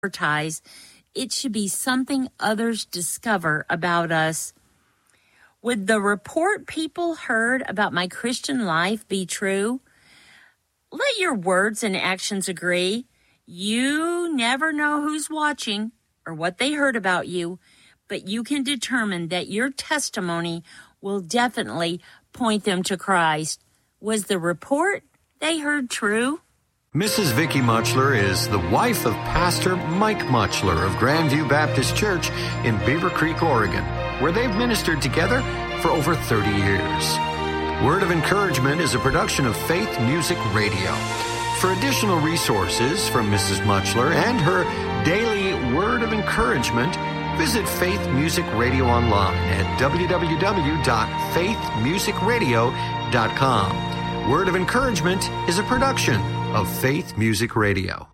advertise. It should be something others discover about us. Would the report people heard about my Christian life be true? Let your words and actions agree. You never know who's watching or what they heard about you, but you can determine that your testimony will definitely point them to Christ. Was the report they heard true? Mrs. Vicki Muchler is the wife of Pastor Mike Muchler of Grandview Baptist Church in Beaver Creek, Oregon, where they've ministered together for over 30 years. Word of Encouragement is a production of Faith Music Radio. For additional resources from Mrs. Muchler and her daily Word of Encouragement, visit Faith Music Radio online at www.faithmusicradio.com. Word of Encouragement is a production of Faith Music Radio.